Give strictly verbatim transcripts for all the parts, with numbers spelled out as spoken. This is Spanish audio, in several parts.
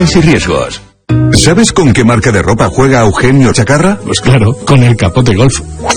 y riesgos. ¿Sabes con qué marca de ropa juega Eugenio Chacarra? Pues claro, con el Capote Golf.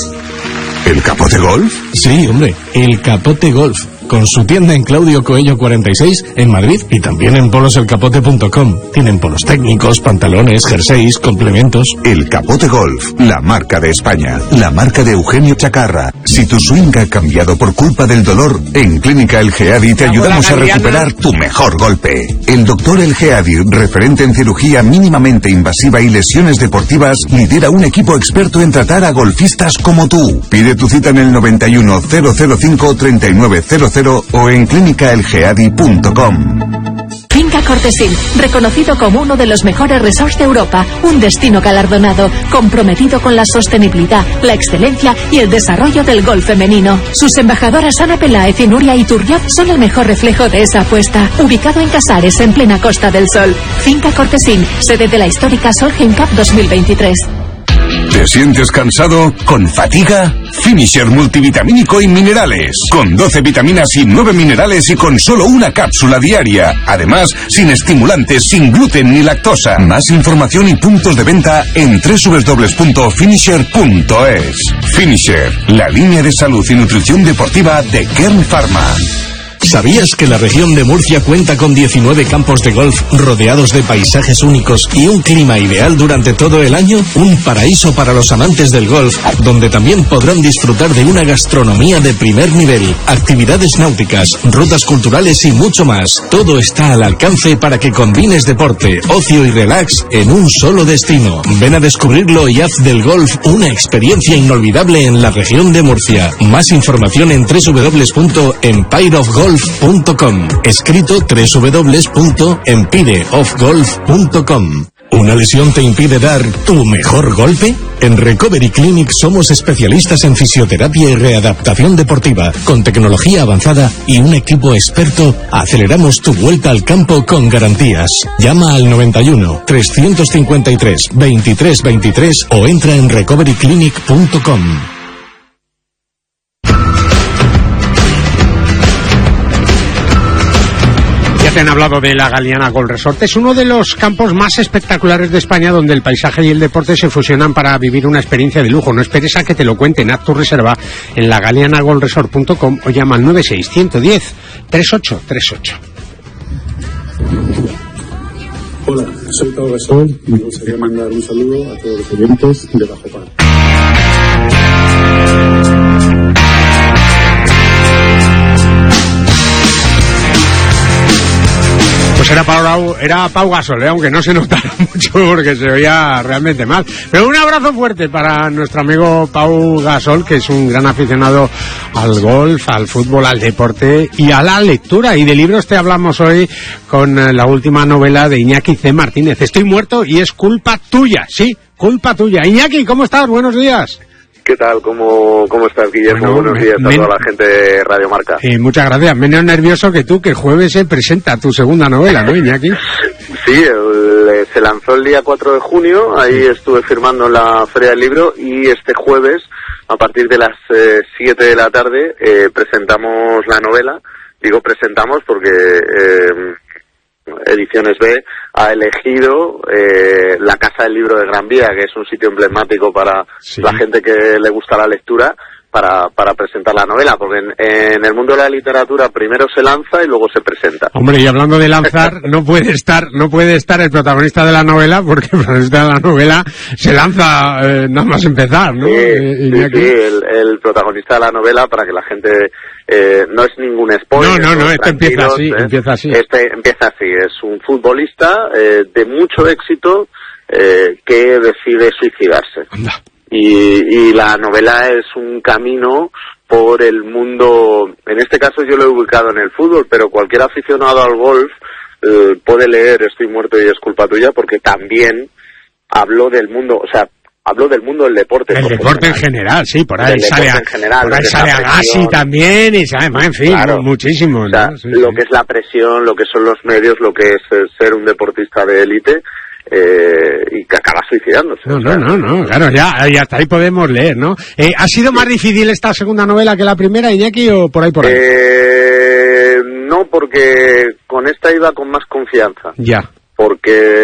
¿El Capote Golf? Sí, hombre, el Capote Golf. Con su tienda en Claudio Coello cuarenta y seis en Madrid y también en polos el capote punto com. Tienen polos técnicos, pantalones, jerseys, complementos. El Capote Golf, la marca de España, la marca de Eugenio Chacarra. Si tu swing ha cambiado por culpa del dolor, en Clínica El Geadi te ayudamos a recuperar tu mejor golpe. El doctor El Geadi, referente en cirugía mínimamente invasiva y lesiones deportivas, lidera un equipo experto en tratar a golfistas como tú. Pide tu cita en el noventa y uno, cero cero cinco, treinta y nueve cero cero o en clínica el geadi punto com. Finca Cortesín, reconocido como uno de los mejores resorts de Europa, un destino galardonado, comprometido con la sostenibilidad, la excelencia y el desarrollo del golf femenino. Sus embajadoras Ana Peláez y Nuria Iturriot son el mejor reflejo de esa apuesta. Ubicado en Casares, en plena Costa del Sol. Finca Cortesín, sede de la histórica Solheim Cup dos mil veintitrés. ¿Te sientes cansado? ¿Con fatiga? Finisher multivitamínico y minerales. Con doce vitaminas y nueve minerales y con solo una cápsula diaria. Además, sin estimulantes, sin gluten ni lactosa. Más información y puntos de venta en doble u doble u doble u punto finisher punto es. Finisher, la línea de salud y nutrición deportiva de Kern Pharma. ¿Sabías que la región de Murcia cuenta con diecinueve campos de golf rodeados de paisajes únicos y un clima ideal durante todo el año? Un paraíso para los amantes del golf, donde también podrán disfrutar de una gastronomía de primer nivel, actividades náuticas, rutas culturales y mucho más. Todo está al alcance para que combines deporte, ocio y relax en un solo destino. Ven a descubrirlo y haz del golf una experiencia inolvidable en la región de Murcia. Más información en doble u doble u doble u punto empire of golf punto com, escrito doble u doble u doble u punto empire of golf punto com. ¿Una lesión te impide dar tu mejor golpe? En Recovery Clinic somos especialistas en fisioterapia y readaptación deportiva. Con tecnología avanzada y un equipo experto, aceleramos tu vuelta al campo con garantías. Llama al noventa y uno, trescientos cincuenta y tres, veintitrés veintitrés o entra en recovery clinic punto com. Te han hablado de la Galiana Golf Resort. Es uno de los campos más espectaculares de España donde el paisaje y el deporte se fusionan para vivir una experiencia de lujo. No esperes a que te lo cuenten. Haz tu reserva en la galiana golf resort punto com o llama al nueve seis uno uno cero, tres ocho tres ocho. Hola, soy Pau Gasol y me gustaría mandar un saludo a todos los oyentes de Bajo Par. Pues era Pau, era Pau Gasol, ¿eh? Aunque no se notara mucho porque se oía realmente mal. Pero un abrazo fuerte para nuestro amigo Pau Gasol, que es un gran aficionado al golf, al fútbol, al deporte y a la lectura. Y de libros te hablamos hoy con la última novela de Iñaki C. Martínez. Estoy muerto y es culpa tuya, sí, culpa tuya. Iñaki, ¿cómo estás? Buenos días. ¿Qué tal? ¿Cómo, cómo estás, Guillermo? Bueno, Buenos días me, a toda la gente de Radio Marca. Eh, muchas gracias. Menos nervioso que tú, que el jueves se presenta tu segunda novela, ¿no, Iñaki? Sí, el, se lanzó el día cuatro de junio, ahí estuve firmando en la Feria del Libro y este jueves, a partir de las eh, siete de la tarde, eh, presentamos la novela. Digo presentamos porque... Eh, Ediciones B ha elegido eh, la Casa del Libro de Gran Vía, que es un sitio emblemático para sí. la gente que le gusta la lectura, para para presentar la novela, porque en, en el mundo de la literatura primero se lanza y luego se presenta. Hombre, y hablando de lanzar, no puede estar no puede estar el protagonista de la novela, porque el protagonista de la novela se lanza eh, nada más empezar, ¿no? Sí, eh, sí, sí el, el protagonista de la novela, para que la gente... Eh, no es ningún spoiler. No, no, no, esto empieza así, ¿eh? empieza así. Este empieza así, es un futbolista eh, de mucho éxito eh, que decide suicidarse. Anda. Y, y la novela es un camino por el mundo, en este caso yo lo he ubicado en el fútbol, pero cualquier aficionado al golf eh, puede leer Estoy muerto y es culpa tuya, porque también hablo del mundo, o sea, hablo del mundo del deporte. El deporte en general, sí, por ahí sale a, general, por ahí sale Agassi también, y sabe, en fin, claro, muchísimo. O sea, ¿no? Sí, lo sí. que es la presión, lo que son los medios, lo que es ser un deportista de élite, eh, y que acaba suicidándose. No, no, no, no, claro, ya, ya hasta ahí podemos leer, ¿no? Eh, ¿Ha sido más difícil esta segunda novela que la primera, Iñaki, o por ahí por ahí? Eh, no, porque con esta iba con más confianza. Ya. porque